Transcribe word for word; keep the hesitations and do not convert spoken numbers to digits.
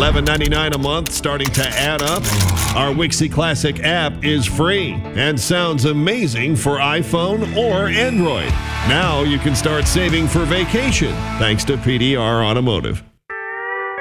eleven ninety-nine a month, starting to add up. Our Wixie Classic app is free and sounds amazing for iPhone or Android. Now you can start saving for vacation thanks to P D R Automotive.